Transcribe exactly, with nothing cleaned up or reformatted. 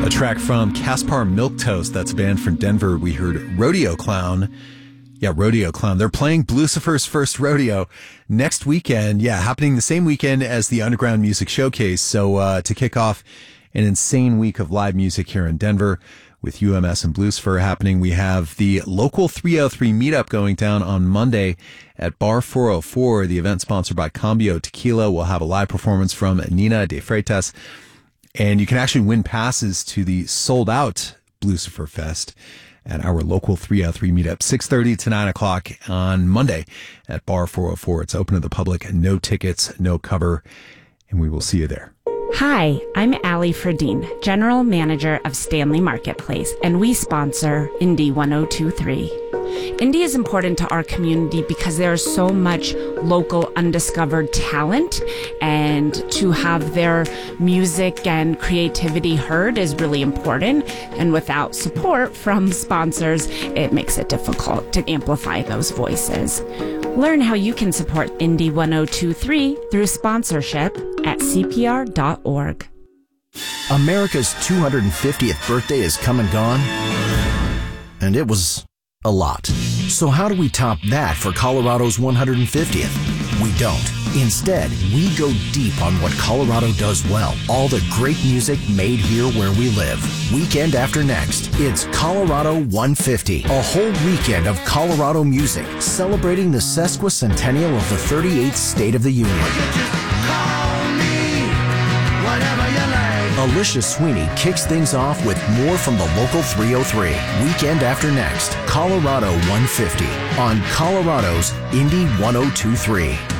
A track from Caspar Milquetoast. That's a band from Denver. We heard Rodeo Clown. Yeah, Rodeo Clown. They're playing Blucifer's first rodeo next weekend. Yeah, happening the same weekend as the Underground Music Showcase. So uh, to kick off an insane week of live music here in Denver with U M S and Blucifer happening, we have the Local three oh three meetup going down on Monday at Bar four oh four. The event sponsored by Cambio Tequila will have a live performance from Nina de Freitas. And you can actually win passes to the sold-out Blucifer Fest at our Local three oh three meetup, six thirty to nine o'clock on Monday at Bar four oh four. It's open to the public, no tickets, no cover, and we will see you there. Hi, I'm Allie Ferdine, General Manager of Stanley Marketplace, and we sponsor Indie one oh two three. Indie is important to our community because there is so much local undiscovered talent, and to have their music and creativity heard is really important. And without support from sponsors, it makes it difficult to amplify those voices. Learn how you can support Indie one oh two three through sponsorship at C P R dot org. America's two hundred fiftieth birthday is come and gone, and it was a lot. So how do we top that for Colorado's one hundred fiftieth? We don't. Instead, we go deep on what Colorado does well. All the great music made here where we live. Weekend after next, it's Colorado one fifty. A whole weekend of Colorado music celebrating the sesquicentennial of the thirty-eighth State of the Union. Alicia Sweeney kicks things off with more from the Local three oh three. Weekend after next, Colorado one fifty on Colorado's Indie one oh two three.